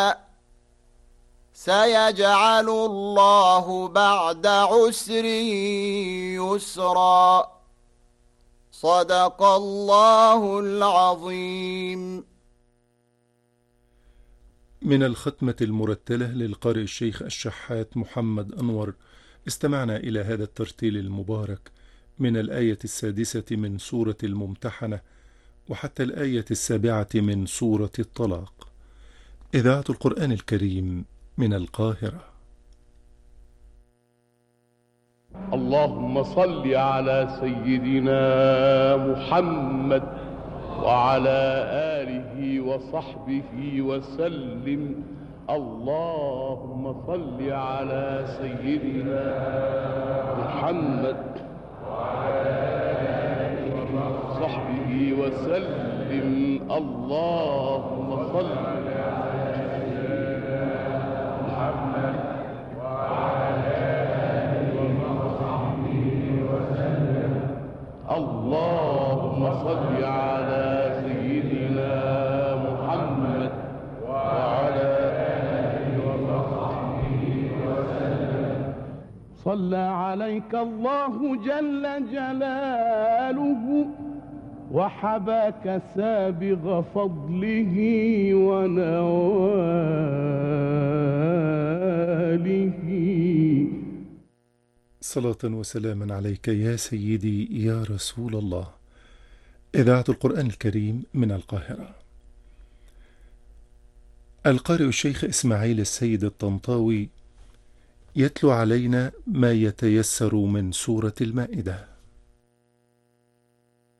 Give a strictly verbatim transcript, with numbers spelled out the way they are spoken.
سيجعل الله بعد عسر يسرا. صدق الله العظيم. من الختمة المرتلة للقارئ الشيخ الشحات محمد أنور، استمعنا إلى هذا الترتيل المبارك من الآية السادسة من سورة الممتحنة وحتى الآية السابعة من سورة الطلاق. إذاعة القرآن الكريم من القاهرة. اللهم صل على سيدنا محمد وعلى آله وصحبه وسلم. اللهم صل على سيدنا محمد وعلى آله وصحبه وسلم. اللهم صل على سيدنا محمد وعلى آله وصحبه وسلم. اللهم صل على سيدنا محمد وعلى آله وصحبه وسلم. صلى عليك الله جل جلاله وحباك سابغ فضله ونواله. صلاة وسلاما عليك يا سيدي يا رسول الله. إذاعة القرآن الكريم من القاهرة. القارئ الشيخ إسماعيل السيد الطنطاوي يتلو علينا ما يتيسر من سورة المائدة.